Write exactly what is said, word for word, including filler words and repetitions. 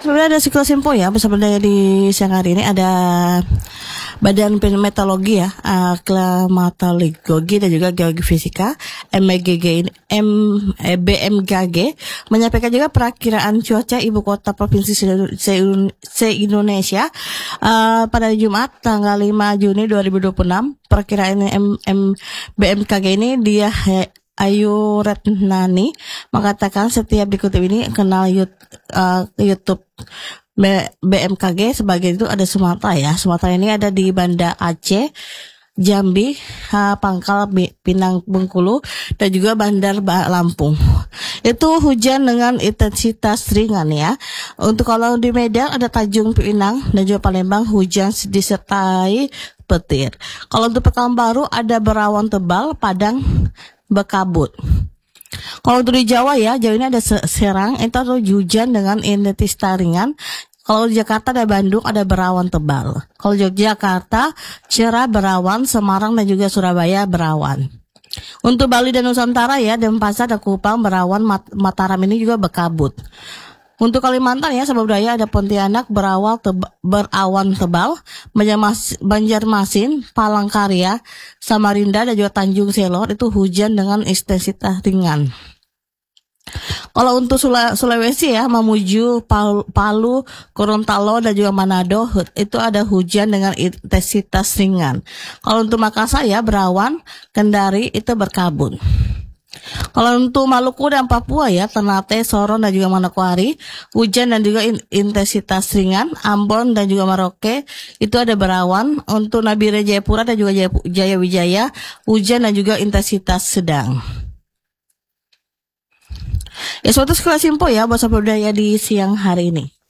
Sebenarnya ada siklus info ya bersama saya di siang hari ini ada Badan Meteorologi ya, uh, Klimatologi dan juga Geofisika M G G ini M eh, B M K G menyampaikan juga perakiraan cuaca ibu kota provinsi se-Indonesia uh, pada Jumat tanggal lima Juni dua ribu dua puluh enam. Perkiraan M, M, B M K G ini dia he, Ayu Retnani mengatakan setiap dikutip ini kenal uh, YouTube B, BMKG sebagai itu ada Sumatera ya. Sumatera ini ada di Banda Aceh, Jambi, uh, Pangkal Pinang Bengkulu dan juga Bandar Lampung. Itu hujan dengan intensitas ringan ya. Untuk kalau di Medan ada Tanjung Pinang dan juga Palembang hujan disertai petir. Kalau untuk Pekanbaru ada berawan tebal, Padang berkabut. Kalau untuk di Jawa ya, Jawa ini ada Serang, itu ada hujan dengan intensitas ringan. Kalau di Jakarta ada Bandung, ada berawan tebal. Kalau Yogyakarta cerah berawan, Semarang dan juga Surabaya berawan. Untuk Bali dan Nusantara ya, Denpasar dan Kupang berawan, Mat- Mataram ini juga berkabut. Untuk Kalimantan ya, Sababudaya ada Pontianak berawal teba, berawan tebal, Banjarmasin, Palangkaraya, Samarinda dan juga Tanjung Selor itu hujan dengan intensitas ringan. Kalau untuk Sulawesi ya, Mamuju, Palu, Palu, Gorontalo dan juga Manado itu ada hujan dengan intensitas ringan. Kalau untuk Makassar ya, berawan, Kendari itu berkabut. Kalau untuk Maluku dan Papua ya, Ternate, Sorong dan juga Manokwari, hujan dan juga intensitas ringan. Ambon dan juga Merauke itu ada berawan. Untuk Nabire, Jayapura dan juga Jaya Wijaya, hujan dan juga intensitas sedang. Ya, suatu sekilas info ya buat Sobat Budaya di siang hari ini.